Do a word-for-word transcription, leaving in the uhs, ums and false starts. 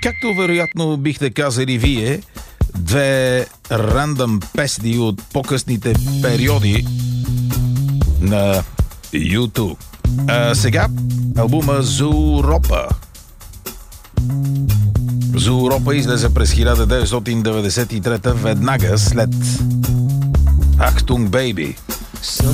както вероятно бихте казали вие, две рандъм песни от по-късните периоди на YouTube. А сега албума Зуропа. Зуропа излезе през хиляда деветстотин деветдесет и трета, веднага след Achtung Baby.